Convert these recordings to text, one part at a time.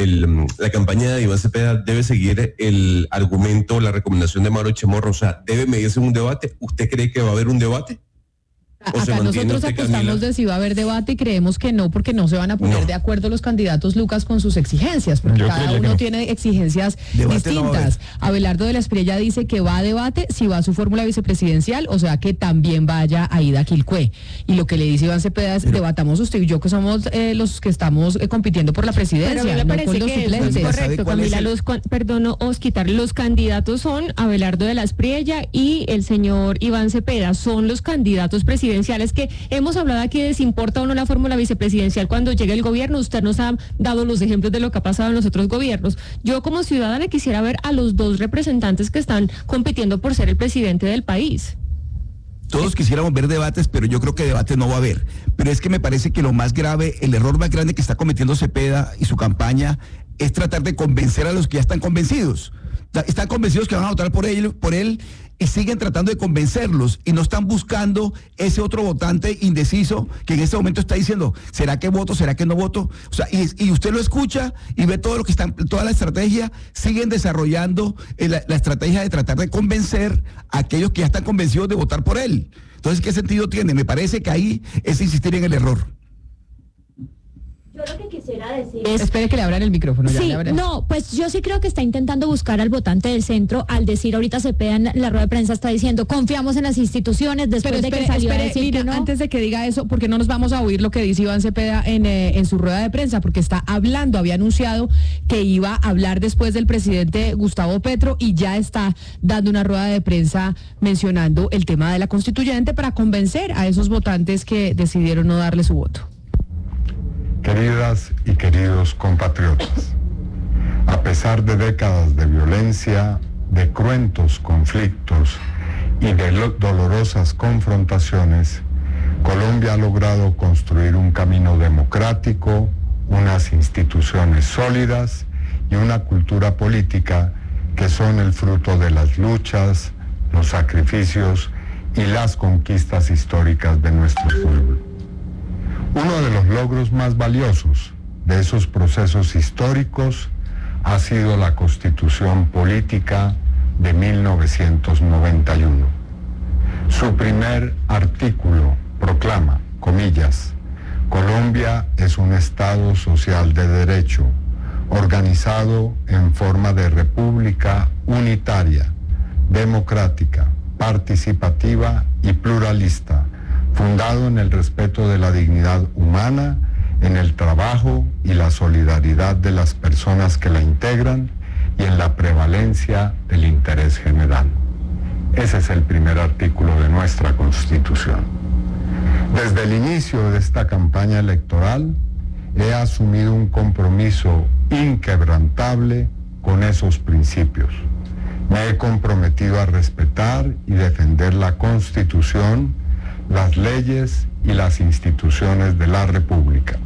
la campaña de Iván Cepeda debe seguir el argumento, la recomendación de Mauro Chamorro? O sea, ¿debe medirse un debate? ¿Usted cree que va a haber un debate? Acá nosotros apostamos de si va a haber debate y creemos que no, porque no se van a poner de acuerdo los candidatos, Lucas, con sus exigencias, porque cada uno tiene exigencias distintas. Abelardo de la Espriella dice que va a debate si va a su fórmula vicepresidencial, o sea que también vaya a Ida Quilcué. Y lo que le dice Iván Cepeda es, debatamos usted y yo, que somos los que estamos compitiendo por la presidencia, pero me parece no con los que suplentes. es correcto, Camila, Osquitar, los candidatos son Abelardo de la Espriella y el señor Iván Cepeda, son los candidatos presidenciales, que hemos hablado aquí de si importa o no la fórmula vicepresidencial cuando llegue el gobierno. Usted nos ha dado los ejemplos de lo que ha pasado en los otros gobiernos. Yo como ciudadana quisiera ver a los dos representantes que están compitiendo por ser el presidente del país. Todos quisiéramos ver debates, pero yo creo que debate no va a haber. Pero es que me parece que lo más grave, el error más grande que está cometiendo Cepeda y su campaña es tratar de convencer a los que ya están convencidos. Están convencidos que van a votar por él y siguen tratando de convencerlos y no están buscando ese otro votante indeciso que en este momento está diciendo, ¿será que voto? ¿Será que no voto? O sea, y usted lo escucha y ve todo lo que están, toda la estrategia, siguen desarrollando la estrategia de tratar de convencer a aquellos que ya están convencidos de votar por él. Entonces, ¿qué sentido tiene? Me parece que ahí es insistir en el error. Yo lo que quisiera decir es... Espere que le abran el micrófono. Sí, no, pues yo sí creo que está intentando buscar al votante del centro al decir, ahorita Cepeda en la rueda de prensa está diciendo, confiamos en las instituciones, después de que salió a decir mira, que no. Antes de que diga eso, porque no nos vamos a oír lo que dice Iván Cepeda en su rueda de prensa, porque está hablando, había anunciado que iba a hablar después del presidente Gustavo Petro y ya está dando una rueda de prensa mencionando el tema de la constituyente para convencer a esos votantes que decidieron no darle su voto. Queridas y queridos compatriotas, a pesar de décadas de violencia, de cruentos conflictos y de dolorosas confrontaciones, Colombia ha logrado construir un camino democrático, unas instituciones sólidas y una cultura política que son el fruto de las luchas, los sacrificios y las conquistas históricas de nuestro pueblo. Uno de los logros más valiosos de esos procesos históricos ha sido la Constitución Política de 1991. Su primer artículo proclama, comillas, Colombia es un Estado social de derecho, organizado en forma de república unitaria, democrática, participativa y pluralista, fundado en el respeto de la dignidad humana, en el trabajo y la solidaridad de las personas que la integran y en la prevalencia del interés general. Ese es el primer artículo de nuestra Constitución. Desde el inicio de esta campaña electoral, he asumido un compromiso inquebrantable con esos principios. Me he comprometido a respetar y defender la Constitución, las leyes y las instituciones de la República.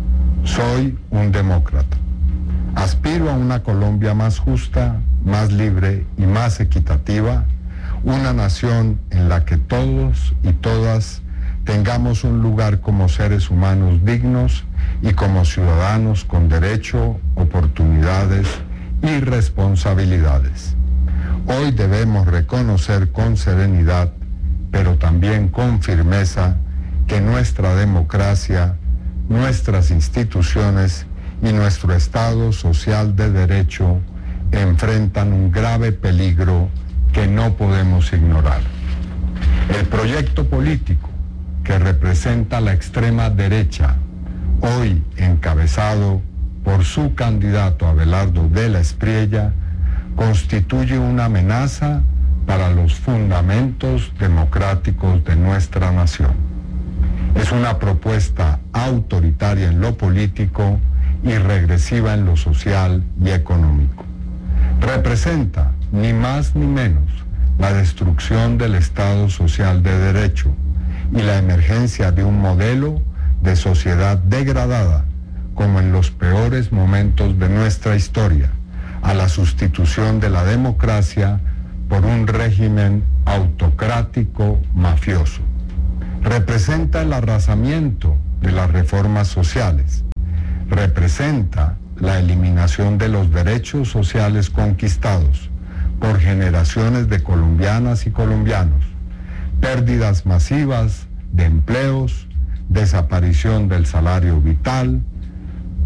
Soy un demócrata. Aspiro a una Colombia más justa, más libre y más equitativa, una nación en la que todos y todas tengamos un lugar como seres humanos dignos y como ciudadanos con derecho, oportunidades y responsabilidades. Hoy debemos reconocer con serenidad, pero también con firmeza, que nuestra democracia, nuestras instituciones y nuestro Estado social de derecho enfrentan un grave peligro que no podemos ignorar. El proyecto político que representa la extrema derecha, hoy encabezado por su candidato Abelardo de la Espriella, constituye una amenaza para los fundamentos democráticos de nuestra nación. Es una propuesta autoritaria en lo político y regresiva en lo social y económico. Representa, ni más ni menos, la destrucción del Estado social de derecho y la emergencia de un modelo de sociedad degradada, como en los peores momentos de nuestra historia, a la sustitución de la democracia por un régimen autocrático mafioso. Representa el arrasamiento de las reformas sociales. Representa la eliminación de los derechos sociales conquistados por generaciones de colombianas y colombianos, pérdidas masivas de empleos, desaparición del salario vital,